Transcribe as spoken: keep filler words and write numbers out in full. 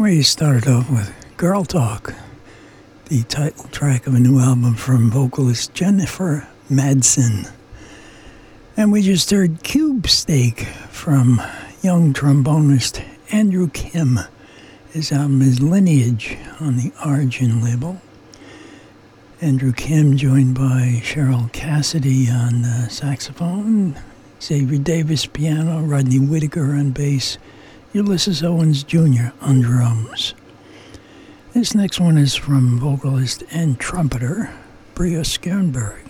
We started off with Girl Talk, the title track of a new album from vocalist Jennifer Madsen. And we just heard Cube Steak from young trombonist Andrew Kim. His album is Lineage on the Origin label. Andrew Kim joined by Cheryl Cassidy on uh, saxophone, Xavier Davis piano, Rodney Whitaker on bass, Ulysses Owens Junior on drums. This next one is from vocalist and trumpeter Bria Skernberg.